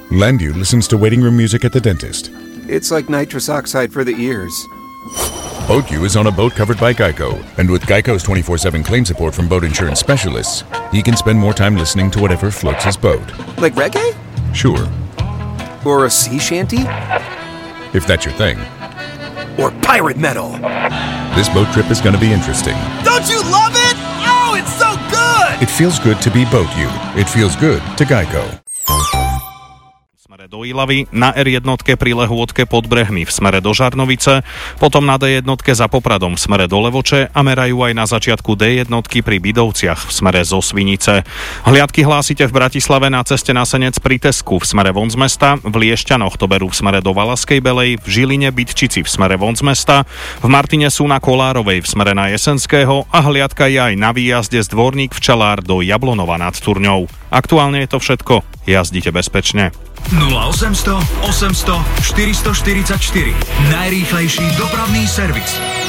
Landu listens to waiting room music at the dentist. It's like nitrous oxide for the ears. BoatU is on a boat covered by Geico, and with Geico's 24/7 claim support from boat insurance specialists, he can spend more time listening to whatever floats his boat. Like reggae? Sure, Or a sea shanty? if that's your thing. Or pirate metal? This boat trip is going to be interesting. Don't you love it? Oh, it's so good! It feels good to be BoatU. It feels good to Geico. Do Ilavy, na R1 pri Lehôtke pod Brehmi v smere do Žarnovice, potom na D1 za Popradom v smere do Levoče a merajú aj na začiatku D1 pri Bidovciach v smere zo Svinice. Hliadky hlásite v Bratislave na ceste na Senec pri Tesku v smere von z mesta, v Liešťanoch to berú v smere do Valaskej Belej, v Žiline Bytčici v smere von z mesta, v Martine sú na Kolárovej v smere na Jesenského a hliadka je aj na výjazde z Dvorník Včelár do Jablonova nad Turňou. Aktuálne je to všetko. Jazdite bezpečne. 0800 800 444. Najrýchlejší dopravný servis.